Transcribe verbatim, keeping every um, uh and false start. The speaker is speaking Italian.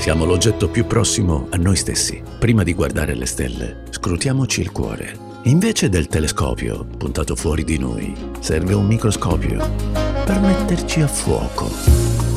Siamo l'oggetto più prossimo a noi stessi. Prima di guardare le stelle, scrutiamoci il cuore. Invece del telescopio puntato fuori di noi, serve un microscopio per metterci a fuoco.